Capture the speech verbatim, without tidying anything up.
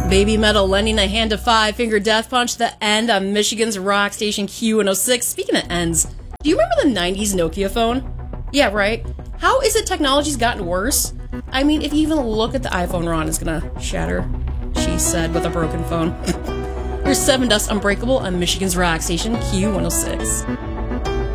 Baby Metal lending a hand to Five Finger Death Punch, the end on Michigan's rock station Q one oh six. Speaking of ends, do you remember the nineties Nokia phone? Yeah, right. How is it technology's gotten worse? I mean, if you even look at the iPhone, Ron is gonna shatter, she said with a broken phone. Here's Seven Dust Unbreakable on Michigan's rock station Q one oh six.